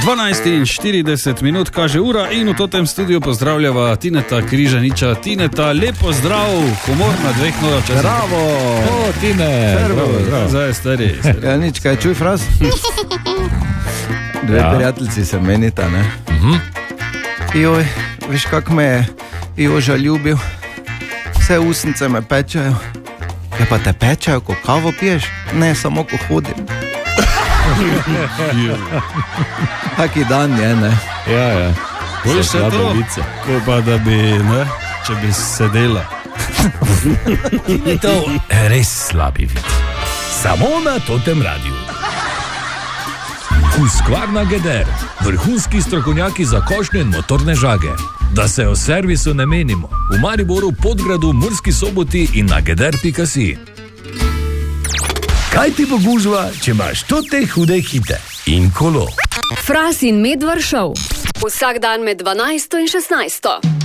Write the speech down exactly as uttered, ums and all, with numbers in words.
dvanajst in štirideset minut kaže ura in v totem studiu pozdravljava Tineta Križaniča. Tineta, lepo zdrav, humor na dveh nogah. Bravo! O, Tine! Bravo, bravo. Zdaj je stari. stari. Ja, nič, kaj čuj, fraz? Dve ja. prijateljci se menita, ne? Mhm. Joj, veš, kak me je Joža ljubil? Vse usnice me pečajo. Ja, pa te pečajo, ko kavo piješ? Ne, samo ko hodim. Taki dan je, ne? Ja, ja. Bolj še to, ko pa da bi, ne, če bi sedela. Je to res slabi vid. Samo na totem radiju. Husqvarna Geder, vrhunski strokovnjaki za košnje in motorne žage. Da se o servisu ne menimo. V Mariboru, Podgradu, Murski Soboti in na geder pika si. Kaj ti bo gužva, če imaš tote hude hite in kolo? Fras in Medvard Show. Vsak dan med dvanajsto in šestnajsto.